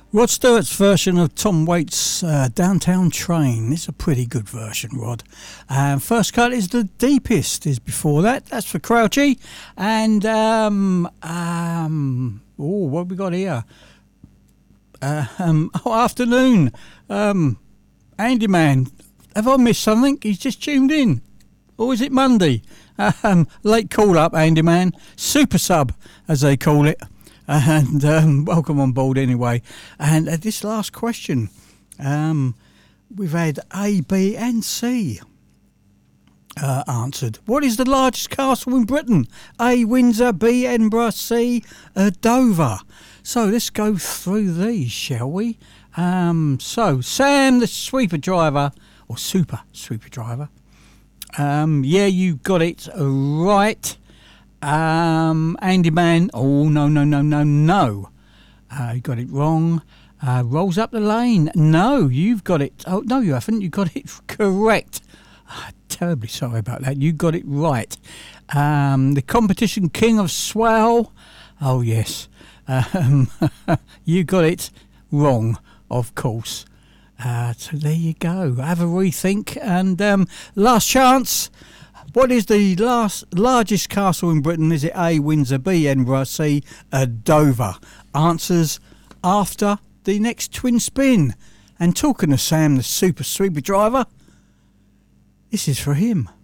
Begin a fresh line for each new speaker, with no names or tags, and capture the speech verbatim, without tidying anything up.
Rod Stewart's version of Tom Waits' uh, Downtown Train. It's a pretty good version, Rod. Um, first cut is The Deepest, is before that. That's for Crouchy. And, um, um, oh, what have we got here? Uh, um, oh, afternoon. Um, Andy Man. Have I missed something? He's just tuned in. Or is it Monday? Um, late call up, Andy Man. Super sub, as they call it. And um, welcome on board anyway. And uh, this last question, um, we've had A, B and C uh, answered. What is the largest castle in Britain? A, Windsor, B, Edinburgh, C, uh, Dover. So let's go through these, shall we? Um, so, Sam, the sweeper driver, or super sweeper driver. Um, yeah, you got it right. Um, Andy Man, oh no, no, no, no, no. Uh, you got it wrong. Uh, rolls up the lane. No, you've got it. Oh, no, you haven't. You got it correct. Oh, terribly sorry about that. You got it right. Um, the competition king of Swell. Oh, yes. Um, you got it wrong, of course. Uh, so there you go. Have a rethink. And um, last chance. What is the last largest castle in Britain? Is it A, Windsor, B, Edinburgh, C, uh, Dover? Answers after the next twin spin. And talking of Sam, the super sweeper driver, this is for him.